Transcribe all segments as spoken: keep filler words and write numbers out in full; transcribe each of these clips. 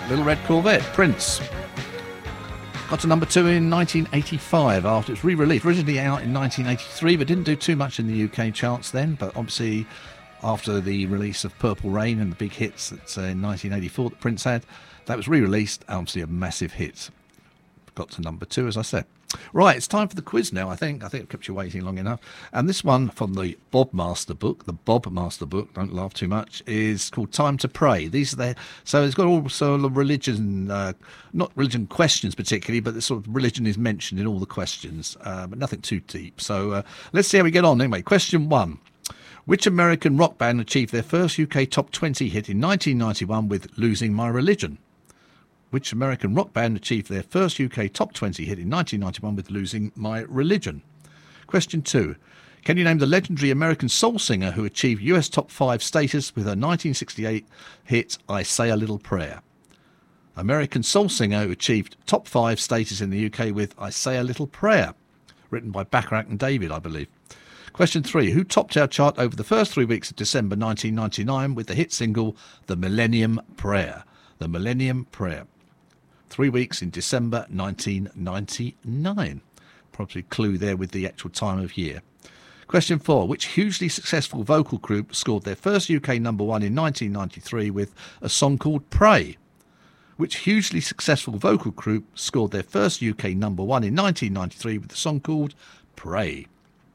Little Red Corvette, Prince. Got to number two in nineteen eighty-five after its re-release. Originally out in nineteen eighty-three, but didn't do too much in the U K charts then. But obviously, after the release of Purple Rain and the big hits that uh, in nineteen eighty-four that Prince had, that was re-released. Obviously, a massive hit. Got to number two, as I said. Right, it's time for the quiz now, I think. I think I've kept you waiting long enough. And this one from the Bob Master book, the Bob Master book, don't laugh too much, is called Time to Pray. These are the, so it's got all sort of religion, uh, not religion questions particularly, but the sort of religion is mentioned in all the questions, uh, but nothing too deep. So uh, let's see how we get on anyway. Question one. Which American rock band achieved their first U K top twenty hit in nineteen ninety-one with Losing My Religion? Which American rock band achieved their first U K top twenty hit in nineteen ninety-one with Losing My Religion? Question two. Can you name the legendary American soul singer who achieved U S top five status with her nineteen sixty-eight hit I Say a Little Prayer? American soul singer who achieved top five status in the U K with I Say a Little Prayer. Written by Bacharach and David, I believe. Question three. Who topped our chart over the first three weeks of December nineteen ninety-nine with the hit single The Millennium Prayer? The Millennium Prayer. Three weeks in December nineteen ninety-nine. Probably clue there with the actual time of year. Question four. Which hugely successful vocal group scored their first U K number one in nineteen ninety-three with a song called Pray? Which hugely successful vocal group scored their first U K number one in nineteen ninety-three with a song called Pray?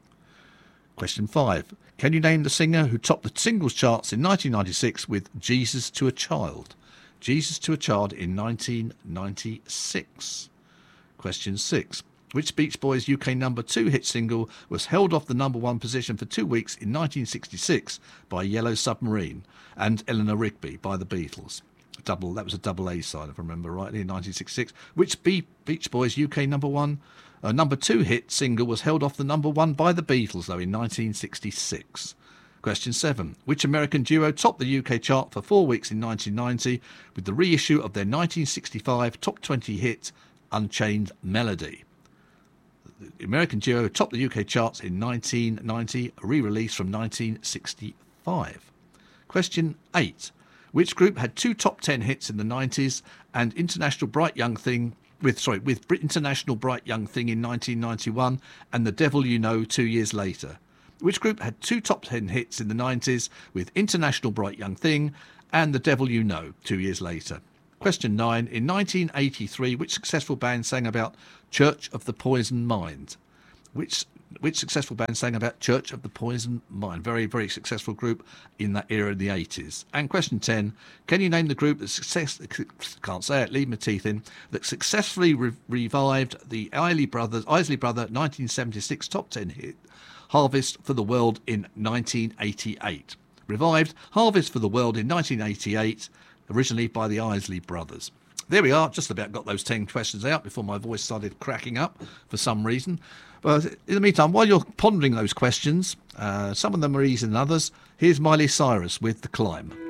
Question five. Can you name the singer who topped the singles charts in nineteen ninety-six with Jesus to a Child? Jesus to a Child in nineteen ninety-six. Question six. Which Beach Boys U K number two hit single was held off the number one position for two weeks in nineteen sixty-six by Yellow Submarine and Eleanor Rigby by the Beatles? Double, that was a double A side, if I remember rightly, in nineteen sixty-six. Which Be- Beach Boys U K number one, uh, number two hit single was held off the number one by the Beatles, though, in nineteen sixty-six? Question seven. Which American duo topped the U K chart for four weeks in nineteen ninety with the reissue of their nineteen sixty-five top twenty hit Unchained Melody? The American duo topped the U K charts in nineteen ninety, a re-release from nineteen sixty-five. Question eight. Which group had two top ten hits in the nineties and International Bright Young Thing with sorry with International Bright Young Thing in nineteen ninety-one and The Devil You Know two years later? Which group had two top ten hits in the nineties with International Bright Young Thing and The Devil You Know two years later? Question nine. In nineteen eighty-three, which successful band sang about Church of the Poisoned Mind? Which which successful band sang about Church of the Poisoned Mind? Very, very successful group in that era in the eighties. And question ten. Can you name the group that success... Can't say it, leave my teeth in. That successfully re- revived the Isley Brothers, Isley Brother nineteen seventy-six top ten hit Harvest for the World in nineteen eighty-eight. Revived Harvest for the World in nineteen eighty-eight, originally by the Isley Brothers. There we are, just about got those ten questions out before my voice started cracking up for some reason. But in the meantime, while you're pondering those questions, uh, some of them are easier than others, here's Miley Cyrus with The Climb.